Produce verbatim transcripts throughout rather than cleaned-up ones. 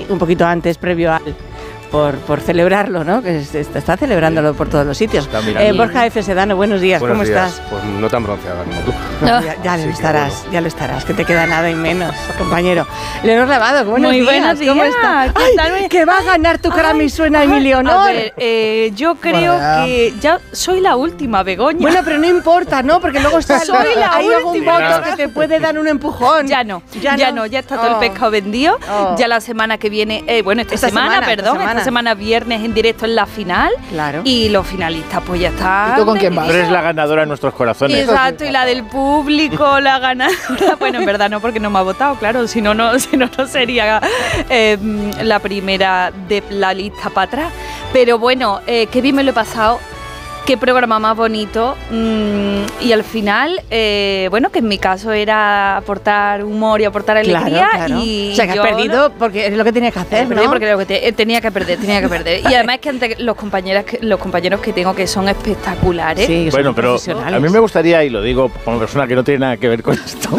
un poquito antes, previo al... Por, por celebrarlo, ¿no? Que se está, está celebrándolo por todos los sitios. Eh, Borja F. Sedano, buenos días, buenos ¿cómo días. estás? Pues no tan bronceada como tú. No, ya ya sí, lo estarás, bueno. ya lo estarás, que te queda nada y menos, compañero. Leonor Lavado, buenos Muy días, buenos días. ¿cómo estás? Ay, que va a ganar tu cara me suena, mi Leonor. A ver, eh, yo creo bueno, que ya soy la última, Begoña. Bueno, pero no importa, ¿no? Porque luego está, soy la hay última. algún voto que te puede dar un empujón. Ya no, ya, ya no, no, ya está todo oh. el pescado vendido. Oh. Ya la semana que viene, eh, bueno, esta, esta semana, semana, perdón, esta semana. esta semana viernes en directo en la final. Claro. Y los finalistas, pues ya están. ¿Y tú con quién vas? Tú eres la ganadora de nuestros corazones. Exacto, y la del público, la ganadora. Bueno, en verdad no, porque no me ha votado, claro. Si no, no, si no, no sería eh, la primera de la lista para atrás. Pero bueno, eh, qué bien me lo he pasado. Qué programa más bonito. Mm, y al final, eh, bueno, que en mi caso era aportar humor y aportar alegría. Claro, claro. Y o sea, que yo, has perdido porque es lo que tenías que hacer, perdí ¿no? porque lo que te, tenía que perder, tenía que perder. Y además que ante los compañeros, los compañeros que tengo que son espectaculares. Sí, que bueno, son pero a mí me gustaría, y lo digo como persona que no tiene nada que ver con esto,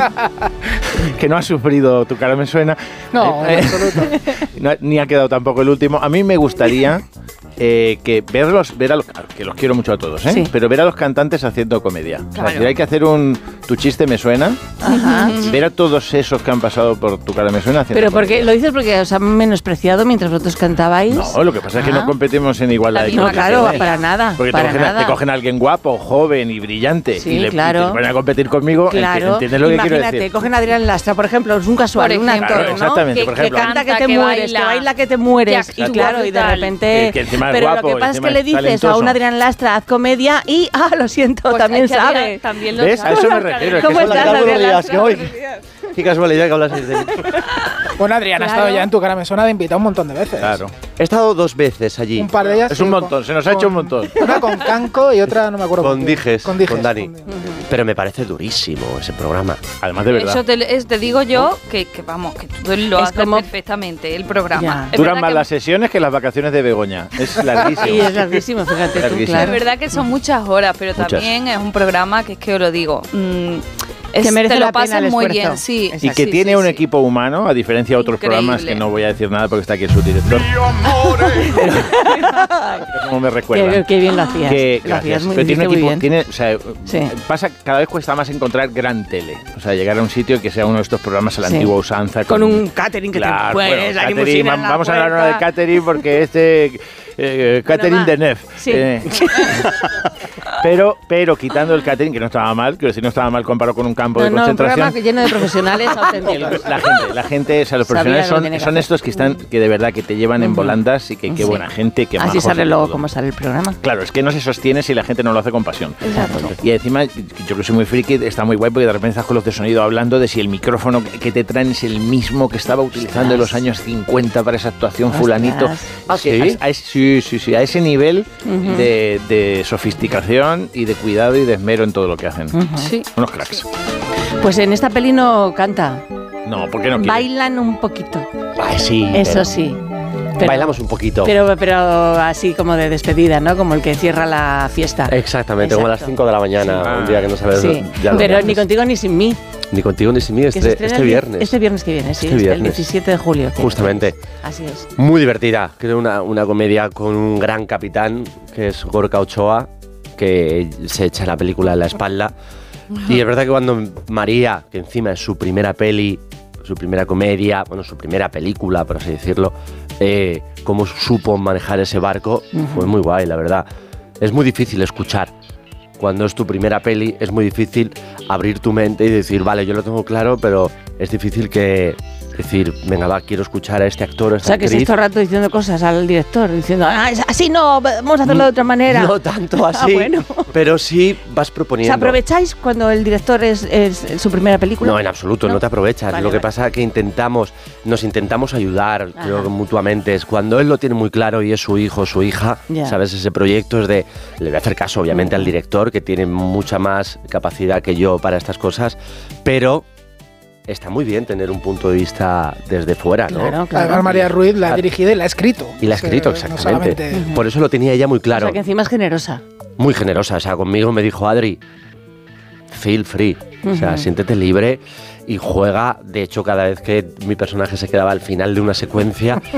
que no ha sufrido Tu cara me suena. No, eh, en absoluto. No, ni ha quedado tampoco el último. A mí me gustaría eh, que verlos, ver a los, que los quiero mucho a todos, ¿eh? Sí. Pero ver a los cantantes haciendo comedia. Claro. O sea, si hay que hacer un Tu chiste me suena, Ajá. ver a todos esos que han pasado por Tu cara me suena haciendo Pero comedia. porque lo dices porque os han menospreciado mientras vosotros cantabais. No, lo que pasa es que Ah. no competimos en igualdad de No, claro, condiciones. para nada. Porque para te, cogen, nada. te cogen a alguien guapo, joven y brillante Sí, y, le, claro. y te ponen a competir conmigo. Claro. ¿Entiendes lo que quiero Imagínate, decir? cogen a Adrián Lastra, por ejemplo, es un casual, Por un ejemplo, actor, Claro, ¿no? exactamente, Que, por que ejemplo. canta que Canta, te que mueres, baila. que baila que te mueres. Que Y actúa claro, y de brutal. repente... Y que encima es pero guapo, lo que pasa es encima que le es dices a talentoso. un Adrián Lastra, haz comedia y, ah, lo siento, Pues también es que Adrián sabe. También lo ¿Ves? sabe. A eso me refiero. es que ¿Cómo eso- estás, Buenos Adrián días, Lastra? que hoy. Qué casualidad que hablas de mí. Bueno, Adrián, Claro. ha estado ya en Tu cara me suena de invitado un montón de veces. Claro. He estado dos veces allí. Un par de ellas. Es sí, un con- montón, se nos ha con- hecho un montón. Una con Canco y otra no me acuerdo Con quién. Dijes, Con Dijes. con Dani. con- Pero me parece durísimo ese programa. Además, de verdad. Eso te, es- te digo yo que, que vamos, que tú lo Es haces como- perfectamente, el programa. Ya. Es Duran verdad más que- las sesiones que las vacaciones de Begoña. Es larguísimo. Y es larguísimo, fíjate tú, Larguísimo. claro. Es verdad que son muchas horas, pero Muchas. también es un programa que es que os lo digo. mm, es, Que merece te lo la pena pasas el muy esfuerzo. bien, sí. Exacto. Y que sí, tiene sí, un sí. equipo humano, a diferencia de otros Increíble. programas que no voy a decir nada porque está aquí el subdirector. Como me recuerda. Qué, qué bien lo hacías. Que, lo hacías gracias. muy, Pero tiene un muy equipo, bien. tiene, o sea, Sí. pasa, cada vez cuesta más encontrar gran tele. O sea, llegar a un sitio que sea uno de estos programas a la Sí. antigua usanza. Con un catering que te Claro, puedes, bueno, la catering, limusina en vam- la vamos a hablar ahora de puerta. catering porque este eh, catering más. de Nef. Sí. Eh, pero, pero quitando el catering, que no estaba mal, quiero decir, no estaba mal comparado con un campo No, de no, un concentración. programa que lleno de profesionales auténticos. La gente, la gente, o sea, los Sabía profesionales lo que son, tenía que son hacer. estos que están, que de verdad que te llevan en Ujú. volandas y que qué Sí. buena gente, qué Así majos sale y luego todo. cómo sale el programa. Claro, es que no se sostiene si la gente no lo hace con pasión. Exacto. Y encima, yo que soy muy friki, está muy guay porque de repente estás con los de sonido hablando de si el micrófono que te traen es el mismo que estaba utilizando en los años cincuenta para esa actuación fulanito. Ostras. ¿Ah, Es que sí? a- a ese- sí, sí, sí, a ese nivel Ujú. de, de sofisticación y de cuidado y de esmero en todo lo que hacen. Ujú. Sí. Unos cracks. Pues en esta peli no canta. No, ¿por qué no quiere? Bailan un poquito. Ay, sí. Eso pero sí. Pero- Bailamos un poquito. Pero, pero así como de despedida, ¿no? Como el que cierra la fiesta. Exactamente, como a las Exacto. cinco de la mañana, Sí. un día que no sabes Sí, ya lo que pero haces. ni contigo ni sin mí. Ni contigo ni sin mí, que se este, estrena este el- viernes. Este viernes que viene, sí. Este este- viernes. El diecisiete de julio. que- Justamente. Así es. Muy divertida, creo una, una comedia con un gran capitán, que es Gorka Ochoa, que se echa la película en la espalda. Y es verdad que cuando María, que encima es su primera peli, su primera comedia, bueno, su primera película, por así decirlo, eh, cómo supo manejar ese barco, fue muy guay, la verdad. Es muy difícil escuchar. Cuando es tu primera peli, es muy difícil abrir tu mente y decir, vale, yo lo tengo claro, pero es difícil que decir, venga, va, quiero escuchar a este actor, a O esta sea, que actriz. estáis todo el rato diciendo cosas al director, diciendo, ah, es- así no, vamos a hacerlo de otra manera. No tanto así, Ah, bueno. pero sí vas ¿Os proponiendo. aprovecháis cuando el director es, es su primera película? No, en absoluto, no, ¿No? te aprovechas. Vale, lo que vale. pasa es que intentamos, nos intentamos ayudar, Ajá. creo que mutuamente. Es cuando él lo tiene muy claro y es su hijo, su hija, Ya. ¿sabes? Ese proyecto es de, le voy a hacer caso obviamente al director, que tiene mucha más capacidad que yo para estas cosas, pero está muy bien tener un punto de vista desde fuera, ¿no? Claro, claro. Además, María Ruiz la ha Ah. dirigido y la ha escrito. Y la ha O sea, escrito, no exactamente. solamente- Por eso lo tenía ella muy O claro. sea, que encima es generosa. Muy generosa. O sea, conmigo me dijo, Adri, feel free. O sea, Ujú. siéntete libre y juega. De hecho, cada vez que mi personaje se quedaba al final de una secuencia,